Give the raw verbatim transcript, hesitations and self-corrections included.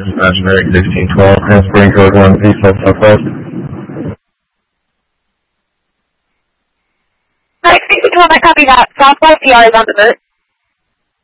This is Imaginary sixteen twelve, transporting code one, east south southwest. Alright, sixteen twelve, I copy that. Southwest, D R is on the boat.